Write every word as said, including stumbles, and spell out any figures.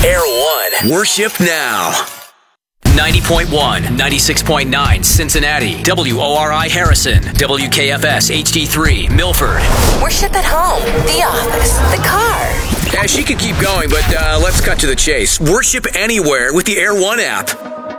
Air One. Worship now. ninety point one, ninety-six point nine, Cincinnati. W O R I Harrison. W K F S H D three, Milford. Worship at home, the office, the car. Yeah, she could keep going, but uh, let's cut to the chase. Worship anywhere with the Air One app.